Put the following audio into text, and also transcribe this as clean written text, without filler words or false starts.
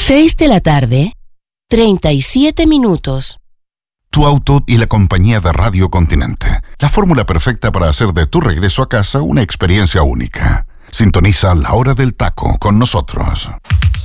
6:37. Tu auto y la compañía de Radio Continente. La fórmula perfecta para hacer de tu regreso a casa una experiencia única. Sintoniza La Hora del Taco con nosotros.